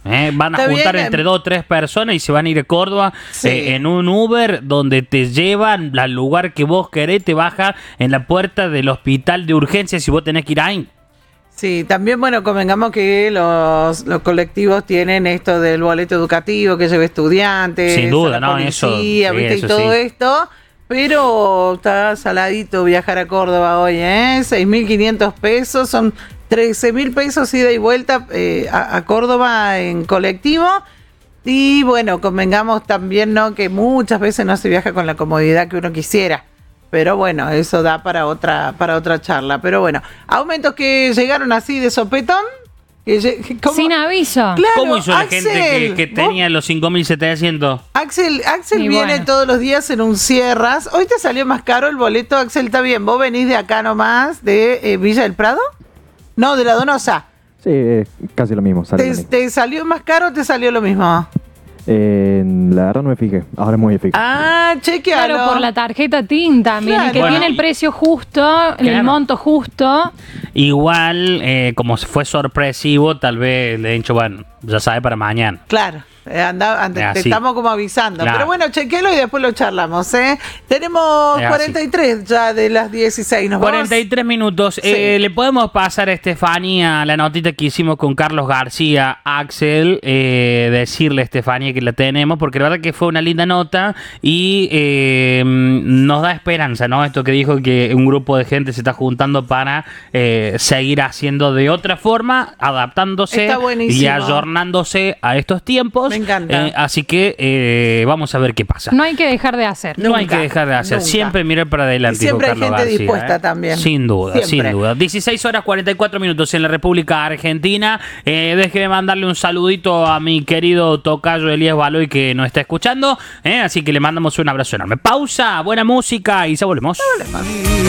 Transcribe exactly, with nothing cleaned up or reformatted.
¿eh? Van a Está juntar bien. entre dos o tres personas y se van a ir a Córdoba Sí. eh, en un Uber donde te llevan al lugar que vos querés, te baja en la puerta del hospital de urgencias si vos tenés que ir ahí. Sí, también, bueno, convengamos que los, los colectivos tienen esto del boleto educativo que lleva estudiantes, Sin duda, a la ¿no? policía, Eso, sí, ¿viste? eso y todo sí. esto, pero está saladito viajar a Córdoba hoy, ¿eh? seis mil quinientos pesos, son trece mil pesos ida y vuelta eh, a, a Córdoba en colectivo. Y bueno, convengamos también, ¿no? Que muchas veces no se viaja con la comodidad que uno quisiera. Pero bueno, eso da para otra para otra charla. Pero bueno, aumentos que llegaron así de sopetón. Que lle- ¿cómo? Sin aviso. Claro, ¿Cómo hizo la Axel, gente que, que vos- tenía los cinco mil setecientos? Axel, Axel Y viene bueno. todos los días en un cierras. Hoy te salió más caro el boleto, Axel, está bien. ¿Vos venís de acá nomás, de eh, Villa del Prado? No, de la Donosa. Sí, eh, casi lo mismo. Sale ¿Te, lo mismo. te salió más caro o te salió lo mismo? Eh, la verdad no me fijé. Ahora es muy difícil. Ah, chequealo. Claro, por la tarjeta T I N también, Claro. y que Bueno, tiene el y- precio justo, el Claro. monto justo. Igual, eh, como fue sorpresivo, tal vez le he dicho, bueno, ya sabe para mañana. Claro, eh, anda, anda- Es te así. estamos como avisando. Claro. Pero bueno, chequelo y después lo charlamos, ¿eh? Tenemos Es así. cuarenta y tres ya de las dieciséis. ¿Nos vamos? cuarenta y tres minutos. Sí. Eh, le podemos pasar a Estefanía la notita que hicimos con Carlos García, Axel, eh, decirle a Estefanía que la tenemos, porque la verdad que fue una linda nota y eh, nos da esperanza, ¿no? Esto que dijo que un grupo de gente se está juntando para eh, seguir haciendo de otra forma, adaptándose Está buenísimo. y ayornándose a estos tiempos. Me encanta. Eh, así que eh, vamos a ver qué pasa. No hay que dejar de hacer. No hay Nunca, que dejar de hacer, nunca. siempre mirar para adelante. Y siempre dijo hay Carlos gente García, dispuesta ¿eh? también. Sin duda, Siempre. sin duda. dieciséis horas cuarenta y cuatro minutos en la República Argentina. Eh, déjeme mandarle un saludito a mi querido tocayo Elías Baloy que nos está escuchando. ¿eh? Así que le mandamos un abrazo enorme. Pausa, buena música y ya volvemos.